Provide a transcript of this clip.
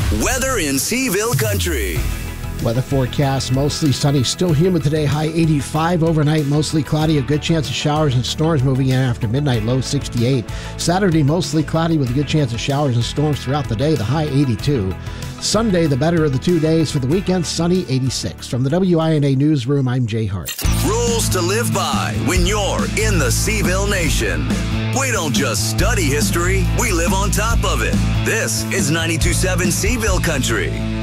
Weather in Seville Country. Weather forecast, mostly sunny, still humid today, high 85 overnight, mostly cloudy, a good chance of showers and storms moving in after midnight, low 68. Saturday, mostly cloudy with a good chance of showers and storms throughout the day, the high 82. Sunday, the better of the 2 days. For the weekend, sunny, 86. From the WINA Newsroom, I'm Jay Hart. Rules to live by when you're in the Seville Nation. We don't just study history, we live on top of it. This is 92.7 Seville Country.